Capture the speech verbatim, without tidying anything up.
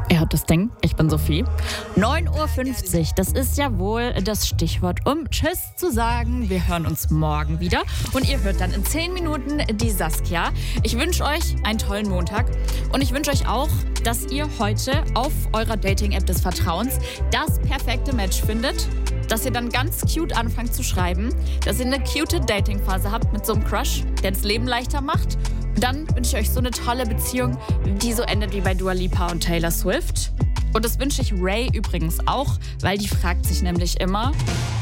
Ihr hört das Ding, ich bin Sophie. neun Uhr fünfzig, das ist ja wohl das Stichwort, um Tschüss zu sagen. Wir hören uns morgen wieder und ihr hört dann in zehn Minuten die Saskia. Ich wünsche euch einen tollen Montag und ich wünsche euch auch, dass ihr heute auf eurer Dating-App des Vertrauens das perfekte Match findet, dass ihr dann ganz cute anfangt zu schreiben, dass ihr eine cute Dating-Phase habt mit so einem Crush, der das Leben leichter macht. Und dann wünsche ich euch so eine tolle Beziehung, die so endet wie bei Dua Lipa und Taylor Swift. Und das wünsche ich Ray übrigens auch, weil die fragt sich nämlich immer,